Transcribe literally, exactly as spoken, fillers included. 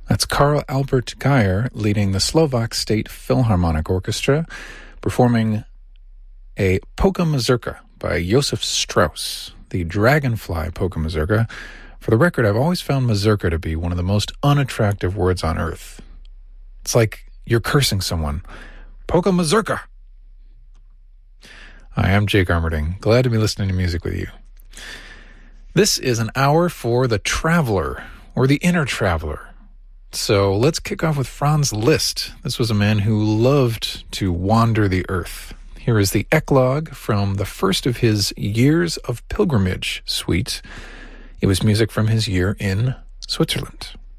That's Karl Albert Geyer leading the Slovak State Philharmonic Orchestra, performing a polka mazurka by Josef Strauss, the Dragonfly polka mazurka. For the record, I've always found mazurka to be one of the most unattractive words on earth. It's like you're cursing someone. Polka mazurka! Hi, I'm Jake Armerding. Glad to be listening to music with you. This is an hour for the traveler, or the inner traveler. So let's kick off with Franz Liszt. This was a man who loved to wander the earth. Here is the Eclogue from the first of his Years of Pilgrimage suite. It was music from his year in Switzerland.